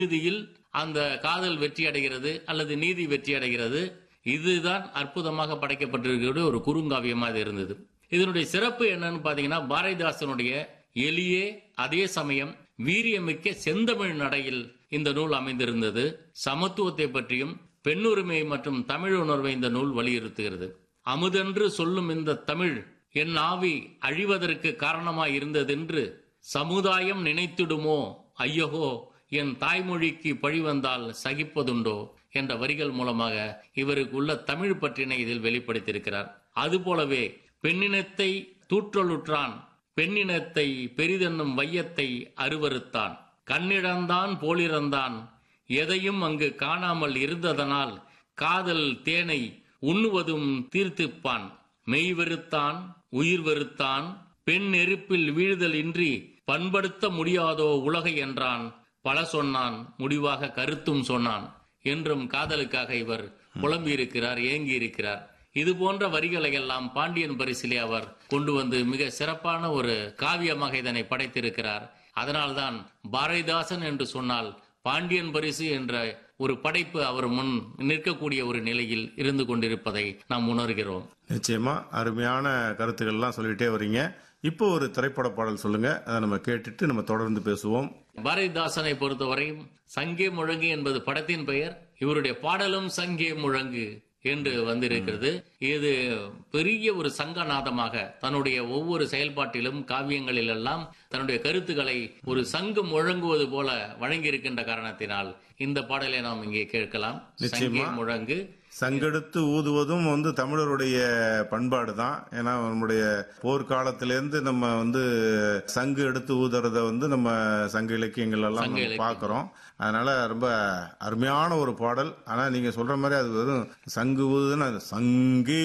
இறுதியில் அந்த காதல் வெற்றி அடைகிறது அல்லது நீதி வெற்றி அடைகிறது. இதுதான் அற்புதமாக படைக்கப்பட்டிருக்கிற ஒரு குறுங்காவியமாக இருந்தது. இதனுடைய சிறப்பு என்னன்னு பாத்தீங்கன்னா, பாரதிதாசனுடைய எளிய அதே சமயம் வீரியமிக்க செந்தமிழ் நடையில் இந்த நூல் அமைந்திருந்தது. சமத்துவத்தை பற்றியும் பெண்ணுரிமை மற்றும் தமிழ் உணர்வை இந்த நூல் வலியுறுத்துகிறது. அமுதென்று சொல்லும் இந்த தமிழ் என் ஆவி அழிவதற்கு காரணமாய் இருந்ததென்று சமுதாயம் நினைத்திடுமோ, ஐயகோ என் தாய்மொழிக்கு பழிவந்தால் சகிப்பதுண்டோ என்ற வரிகள் மூலமாக இவருக்கு உள்ள தமிழ் பற்றினை இதில் வெளிப்படுத்தியிருக்கிறார். அதுபோலவே பெண்ணினத்தை தூற்றலுற்றான், பெண்ணினத்தை பெரிதென்னும் வையத்தை அருவறுத்தான், கண்ணிழந்தான் போலிறந்தான், எதையும் அங்கு காணாமல் இருந்ததனால் காதல் தேனை உண்ணுவதும் தீர்த்திப்பான், மெய் வெறுத்தான் உயிர் வெறுத்தான், பெண் நெருப்பில் வீழ்தல் இன்றி பண்படுத்த முடியாதோ உலகை என்றான், பல சொன்னான் முடிவாக கருத்தும் சொன்னான் என்றும் காதலுக்காக இவர் புலம்பியிருக்கிறார், ஏங்கி இருக்கிறார். இது போன்ற வரிகளை எல்லாம் பாண்டியன் பரிசிலே அவர் கொண்டு வந்து மிக சிறப்பான ஒரு காவியமாக இதனை படைத்திருக்கிறார். அதனால்தான் பாரதிதாசன் என்று சொன்னால் பாண்டியன் பரிசு என்ற ஒரு படைப்பு அவர் முன் நிற்கக்கூடிய ஒரு நிலையில் இருந்து கொண்டிருப்பதை நாம் உணர்கிறோம். நிச்சயமா அருமையான கருத்துக்கள் எல்லாம் சொல்லிட்டே வரீங்க. இப்போ ஒரு திரைப்பட பாடல் சொல்லுங்க, அதை நம்ம கேட்டுட்டு நம்ம தொடர்ந்து பேசுவோம். பாரதிதாசனை பொறுத்தவரையும் சங்கே முழங்கு என்பது படத்தின் பெயர். இவருடைய பாடலும் சங்கே முழங்கு என்று வந்திருக்கிறது. இது பெரிய ஒரு சங்கநாதமாக தன்னுடைய ஒவ்வொரு செயல்பாட்டிலும் காவியங்களில் எல்லாம் தன்னுடைய கருத்துக்களை ஒரு சங்கு முழங்குவது போல வழங்கி இருக்கின்ற காரணத்தினால் இந்த பாடலை நாம் இங்கே கேட்கலாம். சங்கே முழங்கு. சங்கெடுத்து ஊதுவதும் தமிழருடைய பண்பாடு தான். ஏன்னா நம்முடைய போர்க்காலத்திலேருந்து நம்ம சங்கு எடுத்து ஊதுறத நம்ம சங்க இலக்கியங்கள் எல்லாம் பாக்குறோம். அதனால ரொம்ப அருமையான ஒரு பாடல். ஆனா நீங்க சொல்ற மாதிரி அது வெறும் சங்கு ஊதுன்னு சங்கே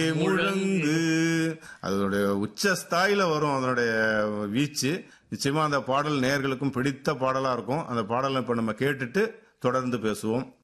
முழங்கு அதனுடைய உச்ச ஸ்தாயில வரும் அதனுடைய வீச்சு. நிச்சயமா அந்த பாடல் நேயர்களுக்கும் பிடித்த பாடலா இருக்கும். அந்த பாடலை இப்ப நம்ம கேட்டுட்டு தொடர்ந்து பேசுவோம்.